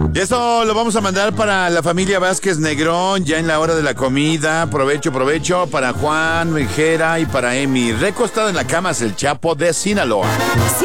Y eso lo vamos a mandar para la familia Vázquez Negrón, ya en la hora de la comida. Provecho, provecho para Juan, Mejera y para Emi. Recostado en la cama es el Chapo de Sinaloa.